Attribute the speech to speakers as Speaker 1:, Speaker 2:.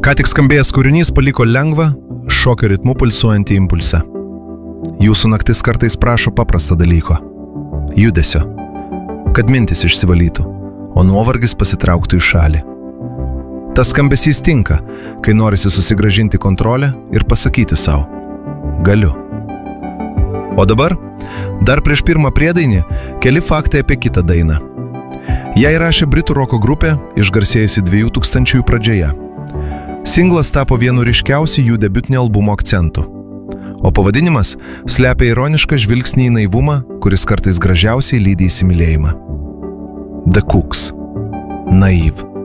Speaker 1: Ką tik skambėjęs kūrinys paliko lengvą, šokio ritmu pulsuojantį impulsą. Jūsų naktis kartais prašo paprasto dalyko – judesio, kad mintis išsivalytų, o nuovargis pasitrauktų į šalį. Tas skambesys tinka, kai norisi susigrąžinti kontrolę ir pasakyti savo – galiu. O dabar, dar prieš pirmą priedainį, keli faktai apie kitą dainą. Ją įrašė britų roko grupė, išgarsėjusi 2000 pradžioje. Singlas tapo vienu ryškiausių jų debiutinio albumo akcentų. O pavadinimas slepia ironišką žvilgsnį į naivumą, kuris kartais gražiausiai lydi įsimylėjimą. The Kooks. Naive.